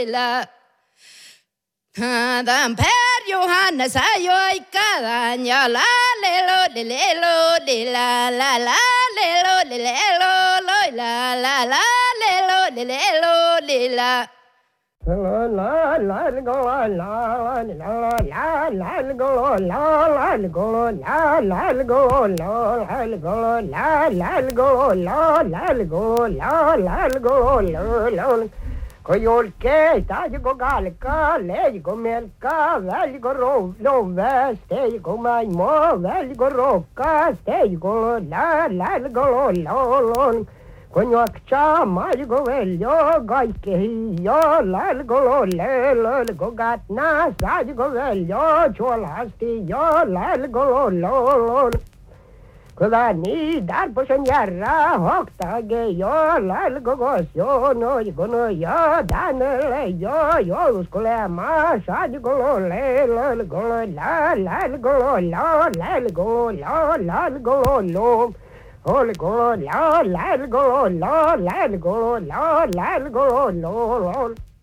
lilla. Dan per Johannes ajoi kadanja la lelo lila la la lelo la la lelo lila. Koyolke, tajigo galka, lejigo melka, veligo rove, stejigo maimo, veligo roka, stejigo la, Konjakcha, majigo veljo, gajke hijo, lalgo lelgo gatna, sajigo veljo, cholasti jo, lalgo lol. Kudani dar poson yarra hokta ge yo lal gogos yo no yo danele yo uskole ma shad golo le lal golo lal golo lal golo lal golo lo hol golo lal golo lal golo lal golo lo